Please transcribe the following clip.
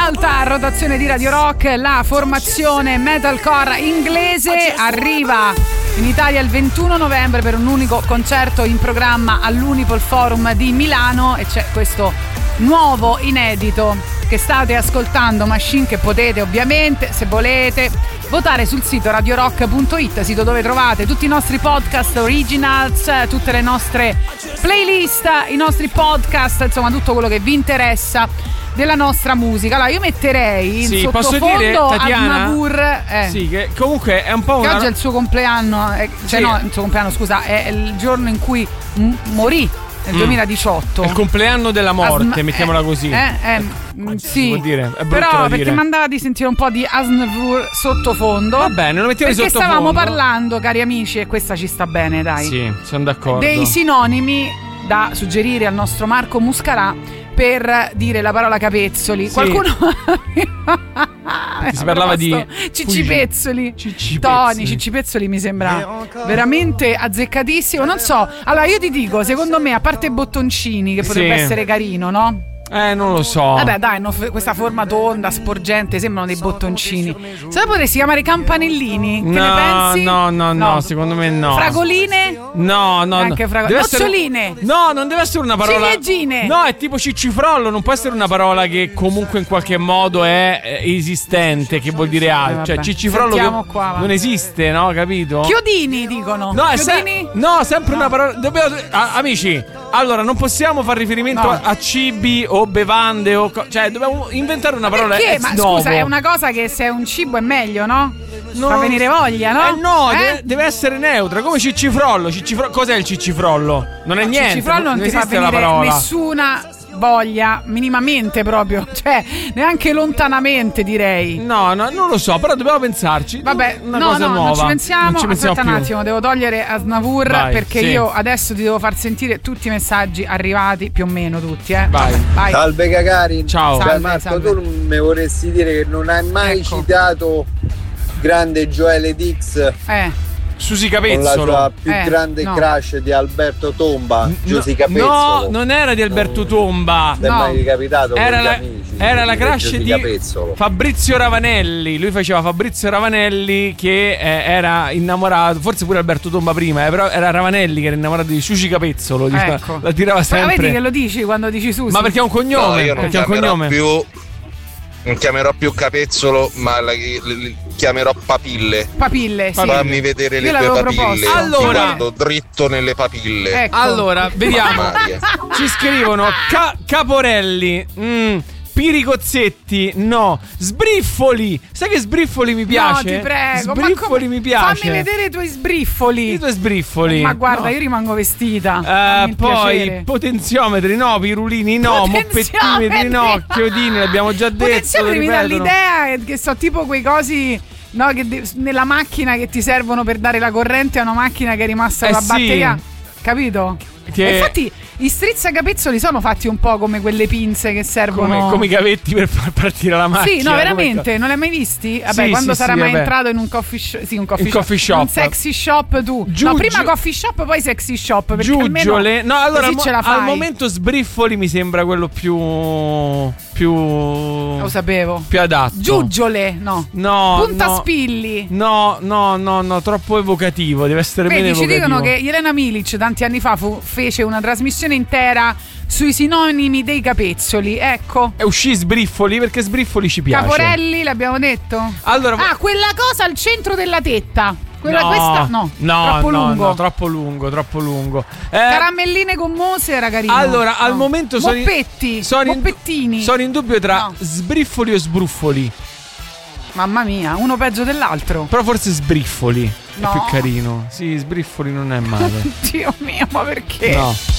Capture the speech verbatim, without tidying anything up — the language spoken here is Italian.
alta rotazione di Radio Rock, la formazione metalcore inglese arriva in Italia il ventuno novembre per un unico concerto in programma all'Unipol Forum di Milano, e c'è questo nuovo inedito che state ascoltando, Machine, che potete ovviamente, se volete, votare sul sito radio rock punto it, sito dove trovate tutti i nostri podcast originals, tutte le nostre playlist, i nostri podcast, insomma tutto quello che vi interessa della nostra musica. Allora io metterei in sì, sottofondo posso dire, Tatiana, Aznavour, eh, sì, che comunque è un po' una... che oggi è il suo compleanno, eh, cioè sì. no, il suo compleanno, scusa, è il giorno in cui m- morì nel mm. duemiladiciotto. È il compleanno della morte, Asna- mettiamola eh, così. Eh, eh, eh, sì, vuol dire, è però perché dire. mandava di sentire un po' di Aznavour sottofondo. Va bene, lo mettiamo perché di sottofondo. Stavamo parlando, cari amici, e questa ci sta bene, dai. Sì, sono d'accordo. Dei sinonimi da suggerire al nostro Marco Muscarà per dire la parola capezzoli. Sì. Qualcuno si parlava di Ciccipezzoli. Ciccipezzoli. Tony Ciccipezzoli mi sembra veramente azzeccatissimo. Non so, allora io ti dico, secondo me, a parte i bottoncini, che potrebbe sì. essere carino, no? Eh, non lo so. Vabbè, dai, no, questa forma tonda, sporgente, sembrano dei bottoncini. Se la potresti chiamare campanellini, che no, ne pensi? No, no, no, no, secondo me no. Fragoline? No, no, anche frago- noccioline? Essere... No, non deve essere una parola. Ciliegine? No, è tipo ciccifrollo, non può essere una parola che comunque in qualche modo è esistente, che vuol dire altro. Eh, cioè, ciccifrollo che qua, non esiste, no, capito? Chiodini dicono. No, Chiodini? Se... no, sempre no. una parola. Dobbiamo... ah, amici, allora non possiamo far riferimento no. a, a cibi o bevande o co- cioè dobbiamo inventare una parola. Perché? Ma novo. Scusa, è una cosa che se è un cibo è meglio, no? No. Fa venire voglia, no? Eh no, eh? Deve, deve essere neutra, come ciccifrollo. Ciccifro... Cos'è il ciccifrollo? Non è no, niente. Ciccifrollo non, non ti fa venire nessuna voglia, minimamente proprio, cioè neanche lontanamente, direi. No, no, non lo so, però dobbiamo pensarci. Vabbè, una no, cosa no, nuova. non ci pensiamo. Non ci pensiamo Aspetta più. un attimo, devo togliere Aznavour. Vai, perché sì. io adesso ti devo far sentire tutti i messaggi arrivati, più o meno tutti, eh. Vai. Vai. Salve Cagari. Ciao. Salve, Marco, salve. tu non mi vorresti dire che non hai mai ecco. citato grande Joelle Dix? Eh. Susi Capezzolo, con la sua più eh, grande no. crush di Alberto Tomba, no, Giusy Capezzolo. No, non era di Alberto Tomba. Non è no. mai capitato. Era con la, gli amici, era la crush Giusy di Capezzolo. Fabrizio Ravanelli. Lui faceva Fabrizio Ravanelli che eh, era innamorato, forse pure Alberto Tomba prima, eh, però era Ravanelli che era innamorato di Giusy Capezzolo. Ecco. La tirava sempre. Ma vedi che lo dici quando dici Susi? Ma perché è un cognome? No, io non perché è un chiamerò cognome. più non chiamerò più Capezzolo, ma la, la, la, chiamerò Papille. Papille, sì. Fammi vedere Io le l'avevo tue papille. proposto. Allora- Ti guardo dritto nelle papille. Ecco. Allora, vediamo. Maria. Ci scrivono Ca- Caporelli. Mm. Piricozzetti, no. Sbriffoli. Sai che sbriffoli mi piace? No, ti prego. Sbriffoli ma come... mi piace. Fammi vedere i tuoi sbriffoli. I tuoi sbriffoli. Ma guarda, no. io rimango vestita. Uh, Fammi il poi piacere. potenziometri no, pirulini no, moppettimetri no, chiodini l'abbiamo già detto. Potenziometri mi dà ripetono. l'idea che, che so tipo quei cosi, no, che de- nella macchina che ti servono per dare la corrente a una macchina che è rimasta Eh con la sì. batteria. Capito? Che- E infatti i strizzacapezzoli sono fatti un po' come quelle pinze che servono come, come i cavetti per far partire la macchina. Sì, no, veramente, come... non li hai mai visti? Vabbè, Sì, quando sì, sarà sì, mai vabbè. entrato in un coffee shop, sì, un coffee, Un coffee shop. un sexy shop tu. Giù, no, prima giù- coffee shop, poi sexy shop, perché Giuggiole. almeno No, allora così al, ce la mo- fai. al momento sbriffoli mi sembra quello più più lo sapevo. più adatto. Giuggiole, no. No, Puntaspilli. No, no, no, no, troppo evocativo, deve essere Vedi, bene ci evocativo. dicono che Jelena Milic tanti anni fa fu- fece una trasmissione intera sui sinonimi dei capezzoli. Ecco. E uscì sbriffoli perché sbriffoli ci piace. Caporelli, l'abbiamo detto? Allora, Ah, quella cosa al centro della tetta. Quella no, questa no, no, troppo no, lungo. no, troppo lungo, troppo lungo. Eh, Caramelline gommose era carino. allora, no. al momento sono in- Moppetti, sono in, moppettini. sono in dubbio tra No. sbriffoli o sbruffoli. Mamma mia, uno peggio dell'altro. Però forse sbriffoli No. è più carino. Sì, sbriffoli non è male. Dio mio, ma perché? No.